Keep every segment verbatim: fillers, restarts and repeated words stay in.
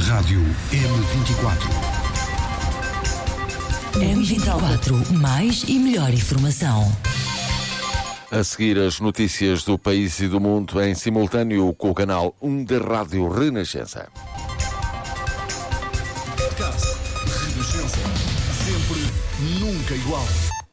Rádio M vinte e quatro. M vinte e quatro, mais e melhor informação. A seguir, as notícias do país e do mundo em simultâneo com o canal um da Rádio Renascença. Podcast Renascença. Sempre, nunca igual.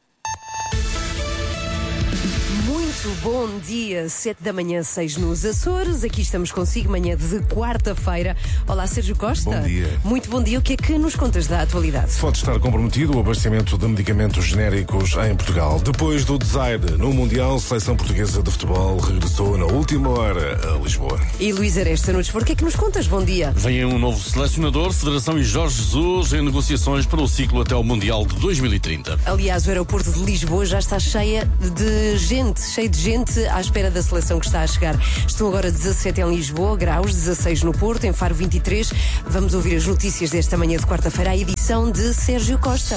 Muito bom dia, sete da manhã, seis nos Açores. Aqui estamos consigo, manhã de quarta-feira. Olá, Sérgio Costa. Bom dia. Muito bom dia. O que é que nos contas da atualidade? Pode estar comprometido o abastecimento de medicamentos genéricos em Portugal. Depois do desaire no Mundial, a seleção portuguesa de futebol regressou na última hora a Lisboa. E Luís Aresta no Desporto, o que é que nos contas? Bom dia. Vem um novo selecionador, Federação e Jorge Jesus em negociações para o ciclo até o Mundial de dois mil e trinta. Aliás, o aeroporto de Lisboa já está cheia de gente, cheio de gente à espera da seleção que está a chegar. Estão agora dezassete em Lisboa, graus, dezasseis no Porto, em Faro vinte e três. Vamos ouvir as notícias desta manhã de quarta-feira, a edição de Sérgio Costa.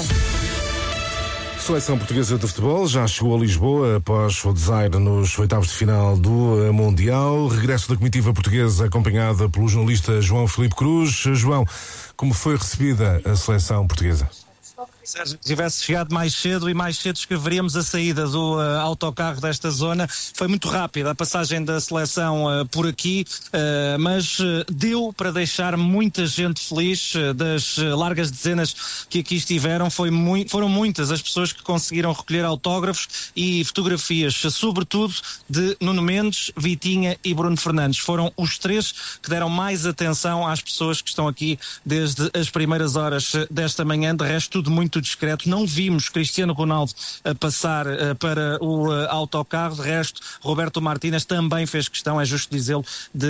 A seleção portuguesa de futebol já chegou a Lisboa após o desaire nos oitavos de final do Mundial. Regresso da comitiva portuguesa acompanhada pelo jornalista João Filipe Cruz. João, como foi recebida a seleção portuguesa? Se tivesse chegado mais cedo e mais cedo escreveríamos a saída do uh, autocarro desta zona. Foi muito rápida a passagem da seleção uh, por aqui, uh, mas uh, deu para deixar muita gente feliz. Uh, das uh, largas dezenas que aqui estiveram, foi mu- foram muitas as pessoas que conseguiram recolher autógrafos e fotografias, sobretudo de Nuno Mendes, Vitinha e Bruno Fernandes. Foram os três que deram mais atenção às pessoas que estão aqui desde as primeiras horas desta manhã. De resto, tudo muito discreto. Não vimos Cristiano Ronaldo a passar uh, para o uh, autocarro. De resto, Roberto Martínez também fez questão, é justo dizê-lo, de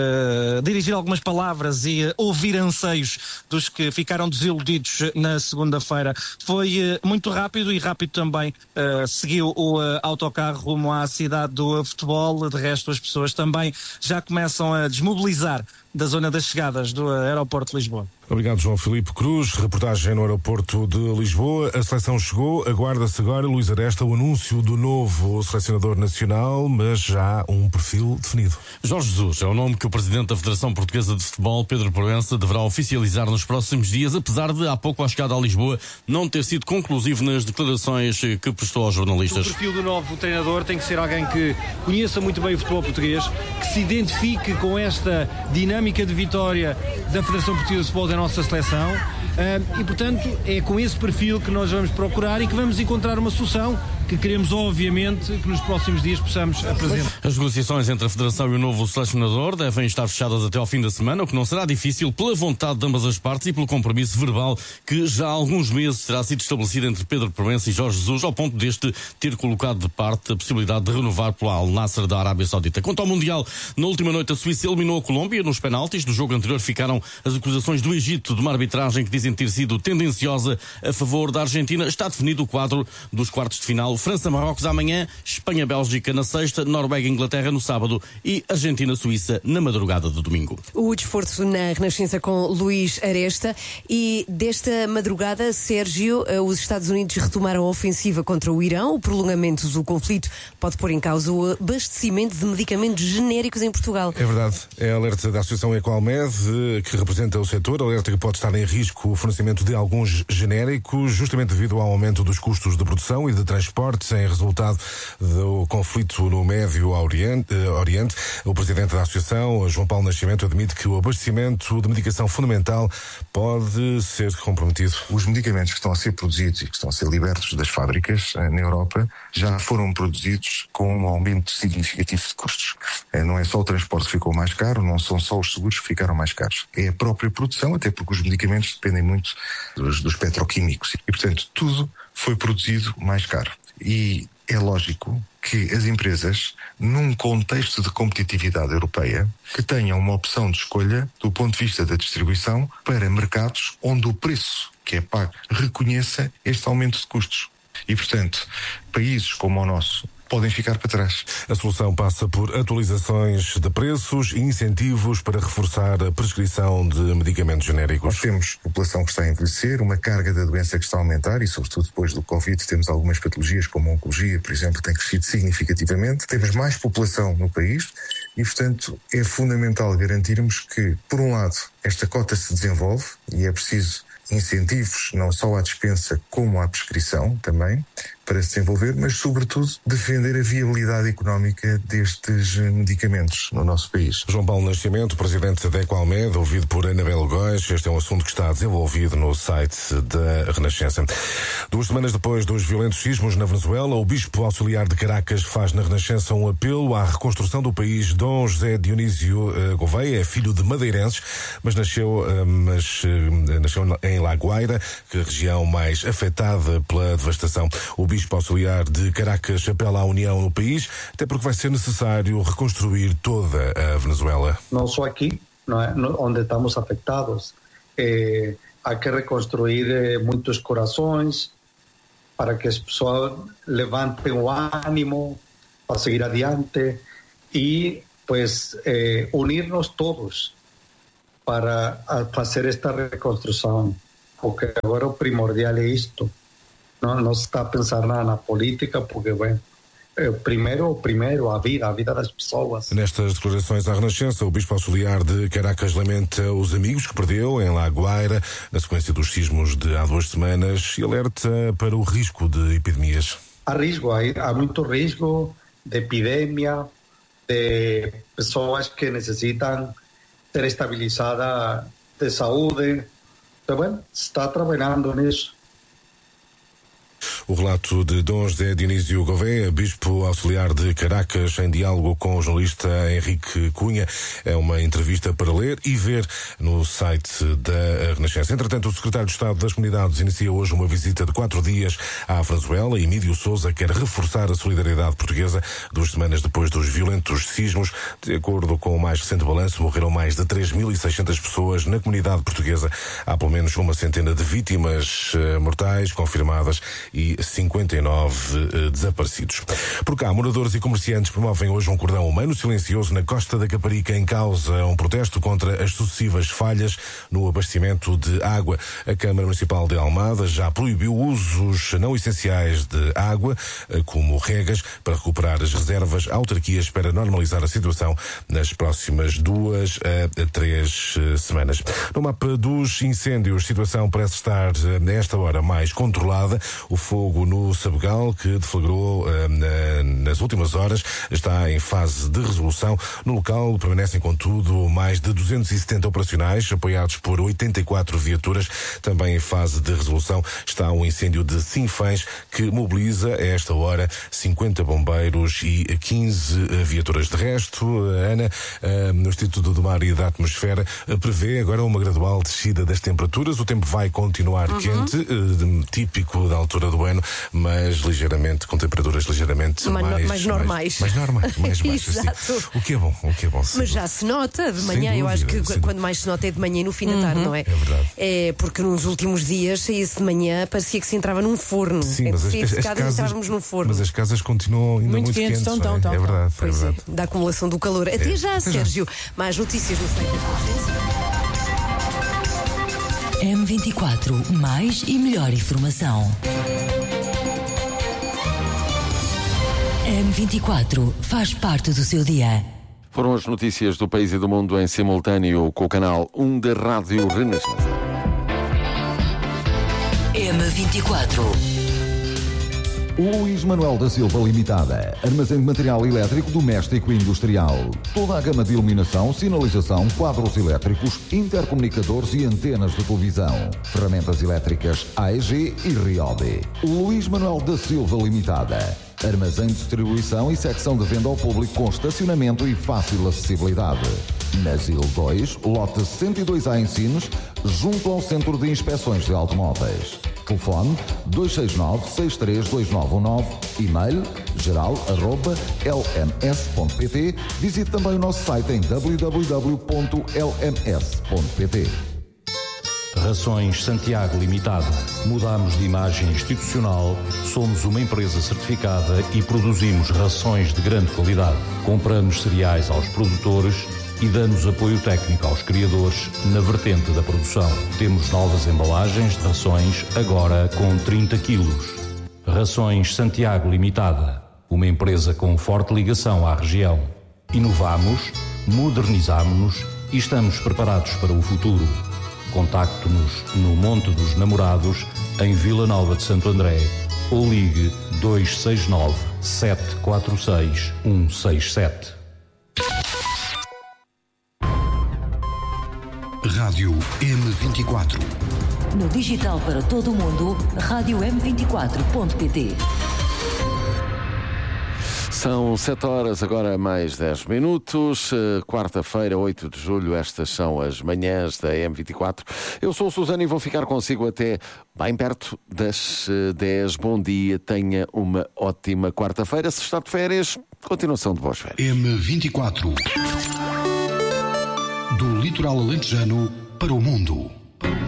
uh, dirigir algumas palavras e uh, ouvir anseios dos que ficaram desiludidos na segunda-feira. Foi uh, muito rápido e rápido também uh, seguiu o uh, autocarro rumo à cidade do futebol. De resto, as pessoas também já começam a desmobilizar da zona das chegadas do aeroporto de Lisboa. Obrigado, João Filipe Cruz. Reportagem no aeroporto de Lisboa. A seleção chegou. Aguarda-se agora, Luís Aresta, o anúncio do novo selecionador nacional, mas já um perfil definido. Jorge Jesus é o nome que o presidente da Federação Portuguesa de Futebol, Pedro Proença, deverá oficializar nos próximos dias, apesar de, há pouco à chegada a Lisboa, não ter sido conclusivo nas declarações que prestou aos jornalistas. O perfil do novo treinador tem que ser alguém que conheça muito bem o futebol português, que se identifique com esta dinâmica de vitória da Federação Portuguesa de Futebol da nossa seleção, uh, e portanto é com esse perfil que nós vamos procurar e que vamos encontrar uma solução que queremos obviamente que nos próximos dias possamos apresentar. As negociações entre a Federação e o novo selecionador devem estar fechadas até ao fim da semana, o que não será difícil pela vontade de ambas as partes e pelo compromisso verbal que já há alguns meses terá sido estabelecido entre Pedro Proença e Jorge Jesus, ao ponto deste ter colocado de parte a possibilidade de renovar pelo Al Nassr da Arábia Saudita. Quanto ao Mundial, na última noite a Suíça eliminou a Colômbia nos penaltis. Do jogo anterior ficaram as acusações do Egito de uma arbitragem que dizem ter sido tendenciosa a favor da Argentina. Está definido o quadro dos quartos de final. França-Marrocos amanhã, Espanha-Bélgica na sexta, Noruega-Inglaterra no sábado e Argentina-Suíça na madrugada de domingo. O desporto na Renascença com Luís Aresta. E desta madrugada, Sérgio, os Estados Unidos retomaram a ofensiva contra o Irão. O prolongamento do conflito pode pôr em causa o abastecimento de medicamentos genéricos em Portugal. É verdade. É a alerta da Associação Equalmed, que representa o setor, alerta que pode estar em risco o fornecimento de alguns genéricos, justamente devido ao aumento dos custos de produção e de transportes em resultado do conflito no Médio Oriente. Oriente. O presidente da Associação, João Paulo Nascimento, admite que o abastecimento de medicação fundamental pode ser comprometido. Os medicamentos que estão a ser produzidos e que estão a ser libertos das fábricas na Europa já foram produzidos com um aumento significativo de custos. Não é só o transporte que ficou mais caro, não são só os seguros que ficaram mais caros. É a própria produção, até porque os medicamentos dependem muito dos, dos petroquímicos. E, portanto, tudo foi produzido mais caro. E é lógico que as empresas, num contexto de competitividade europeia, que tenham uma opção de escolha do ponto de vista da distribuição para mercados onde o preço que é pago reconheça este aumento de custos. E, portanto, países como o nosso podem ficar para trás. A solução passa por atualizações de preços e incentivos para reforçar a prescrição de medicamentos genéricos. Nós temos população que está a envelhecer, uma carga da doença que está a aumentar e, sobretudo depois do Covid, temos algumas patologias como a oncologia, por exemplo, que tem crescido significativamente. Temos mais população no país e, portanto, é fundamental garantirmos que, por um lado, esta cota se desenvolve e é preciso incentivos não só à dispensa como à prescrição também, para se desenvolver, mas sobretudo defender a viabilidade económica destes medicamentos no nosso país. João Paulo Nascimento, presidente da Equalmed, ouvido por Anabel Góes. Este é um assunto que está desenvolvido no site da Renascença. Duas semanas depois dos violentos sismos na Venezuela, o bispo auxiliar de Caracas faz na Renascença um apelo à reconstrução do país. Dom José Dionísio uh, Gouveia é filho de madeirenses, mas nasceu, uh, mas, uh, nasceu em La Guaira, que é a região mais afetada pela devastação. O bispo auxiliar de Caracas apela à união no país, até porque vai ser necessário reconstruir toda a Venezuela. Não só aqui, não é, onde estamos afetados, eh, há que reconstruir eh, muitos corações para que as pessoas levantem o ânimo para seguir adiante e, pues, eh, unirnos todos para fazer esta reconstrução, porque agora o primordial é isto. Não, não se está a pensar nada na política, porque, bem, é, primeiro, primeiro, a vida, a vida das pessoas. Nestas declarações à Renascença, o bispo auxiliar de Caracas lamenta os amigos que perdeu em La Guaira, na sequência dos sismos de há duas semanas, e alerta para o risco de epidemias. Há risco, há, há muito risco de epidemia, de pessoas que necessitam ser estabilizadas de saúde. Então, bem, se está trabalhando nisso. O relato de Dom José Dionísio Gouveia, bispo auxiliar de Caracas, em diálogo com o jornalista Henrique Cunha. É uma entrevista para ler e ver no site da Renascença. Entretanto, o secretário de Estado das Comunidades inicia hoje uma visita de quatro dias à Venezuela. E Emílio Sousa quer reforçar a solidariedade portuguesa duas semanas depois dos violentos sismos. De acordo com o mais recente balanço, morreram mais de três mil e seiscentas pessoas na comunidade portuguesa. Há pelo menos uma centena de vítimas uh, mortais confirmadas e cinquenta e nove uh, desaparecidos. Por cá, moradores e comerciantes promovem hoje um cordão humano silencioso na Costa da Caparica, em causa um protesto contra as sucessivas falhas no abastecimento de água. A Câmara Municipal de Almada já proibiu usos não essenciais de água, uh, como regas, para recuperar as reservas. A autarquia espera normalizar a situação nas próximas duas a três uh, semanas. No mapa dos incêndios, a situação parece estar, uh, nesta hora, mais controlada. O fogo no Sabugal, que deflagrou uh, na, nas últimas horas, está em fase de resolução. No local permanecem, contudo, mais de duzentos e setenta operacionais, apoiados por oitenta e quatro viaturas. Também em fase de resolução está um incêndio de Sinfãs, que mobiliza, a esta hora, cinquenta bombeiros e quinze viaturas. De resto, Ana, uh, no Instituto do Mar e da Atmosfera, uh, prevê agora uma gradual descida das temperaturas. O tempo vai continuar uhum. quente, uh, típico da altura do ano, mas ligeiramente, com temperaturas ligeiramente mais, mais, mais normais. Mais, mais normais, mais baixas. Sim. O que é bom, o que é bom. Mas já se nota de manhã, eu acho que quando mais se nota é de manhã e no fim uhum. da tarde, não é? É verdade. É porque nos últimos dias, saía-se de manhã, parecia que se entrava num forno. Sim, é mas as, as, as casas entrávamos num forno. Mas as casas continuam ainda muito, muito quentes. Estão, é? estão, estão, é verdade, pois é verdade. É, da acumulação do calor. Até é. já, Até Sérgio. Já. Mais notícias no site da M vinte e quatro, mais e melhor informação. M vinte e quatro faz parte do seu dia. Foram as notícias do país e do mundo em simultâneo com o canal um da Rádio Renascença. M vinte e quatro. Luís Manuel da Silva Limitada. Armazém de material elétrico doméstico e industrial. Toda a gama de iluminação, sinalização, quadros elétricos, intercomunicadores e antenas de televisão. Ferramentas elétricas A E G e Ryobi. Luís Manuel da Silva Limitada. Armazém de distribuição e secção de venda ao público com estacionamento e fácil acessibilidade. Na Zil dois, lote cento e dois A em Sines, junto ao Centro de Inspeções de Automóveis. Telefone dois seis nove, seis três dois nove um nove, e-mail geral arroba l m s ponto p t. Visite também o nosso site em w w w ponto l m s ponto p t. Rações Santiago Limitada. Mudamos de imagem institucional, somos uma empresa certificada e produzimos rações de grande qualidade. Compramos cereais aos produtores e damos apoio técnico aos criadores na vertente da produção. Temos novas embalagens de rações, agora com trinta quilos. Rações Santiago Limitada, uma empresa com forte ligação à região. Inovamos, modernizamos-nos e estamos preparados para o futuro. Contacte-nos no Monte dos Namorados, em Vila Nova de Santo André, ou ligue dois seis nove, sete quatro seis, um seis sete. Rádio M vinte e quatro. No digital para todo o mundo, rádio m vinte e quatro ponto pt. São sete horas, agora mais dez minutos. Quarta-feira, oito de julho, estas são as manhãs da M vinte e quatro. Eu sou o Susana e vou ficar consigo até bem perto das dez. Bom dia, tenha uma ótima quarta-feira. Se está de férias, continuação de boas férias. M vinte e quatro. Do litoral alentejano para o mundo.